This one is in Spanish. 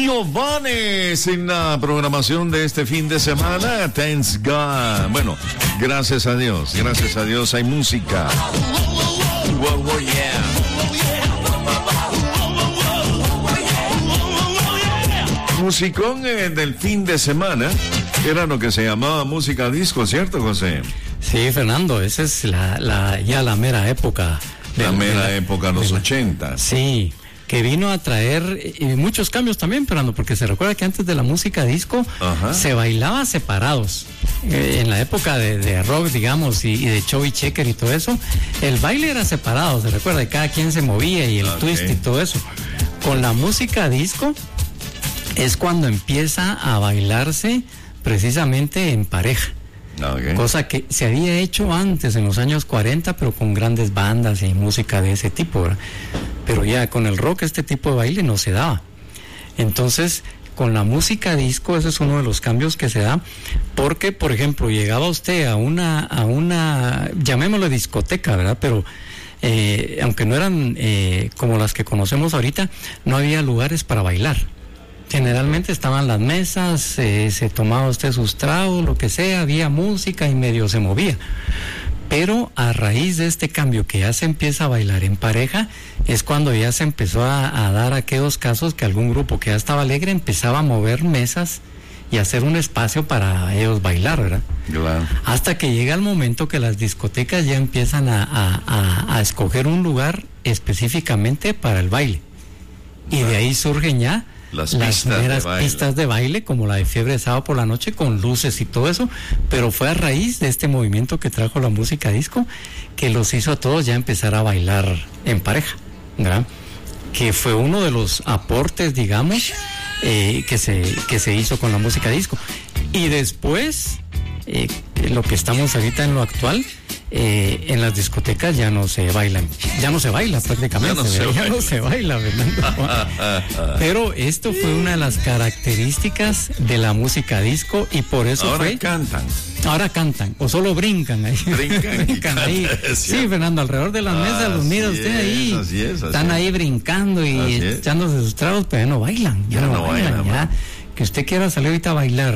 Giovanni en la programación de este fin de semana. Thanks God. Bueno, gracias a Dios hay música. Wow, wow, yeah. Musicón del fin de semana era lo que se llamaba música disco, ¿cierto, José? Sí, Fernando, esa es ya la mera época. Época, los 80. Sí, que vino a traer muchos cambios también, Fernando, porque se recuerda que antes de la música disco se bailaba separados. En la época de rock, digamos, y de Chubby Checker y todo eso, el baile era separado, se recuerda, cada quien se movía y el twist y todo eso. Con la música disco es cuando empieza a bailarse precisamente en pareja. Cosa que se había hecho antes, en los años 40, pero con grandes bandas y música de ese tipo, ¿verdad? Pero ya con el rock este tipo de baile no se daba. Entonces, con la música disco, ese es uno de los cambios que se da, porque, por ejemplo, llegaba usted a una llamémoslo discoteca, ¿verdad? Pero aunque no eran como las que conocemos ahorita, no había lugares para bailar. Generalmente estaban las mesas, se tomaba usted sus tragos, lo que sea, había música y medio se movía. Pero a raíz de este cambio que ya se empieza a bailar en pareja, es cuando ya se empezó a dar aquellos casos que algún grupo que ya estaba alegre empezaba a mover mesas y hacer un espacio para ellos bailar, ¿verdad? Claro. Hasta que llega el momento que las discotecas ya empiezan a escoger un lugar específicamente para el baile. Y de ahí surgen ya las primeras pistas de baile, como la de Fiebre de Sábado por la Noche, con luces y todo eso, pero fue a raíz de este movimiento que trajo la música disco que los hizo a todos ya empezar a bailar en pareja, ¿verdad? Que fue uno de los aportes, digamos, que se hizo con la música disco. Y después, lo que estamos ahorita en lo actual, en las discotecas ya no se baila prácticamente, ya no se baila, Fernando. Pero esto fue una de las características de la música disco y por eso ahora cantan o solo brincan ahí. Brincan ahí. Sí, Fernando, alrededor de las mesas los mira usted ahí, están ahí brincando y echándose sus tragos, pero ya no bailan, ya. Que usted quiera salir ahorita a bailar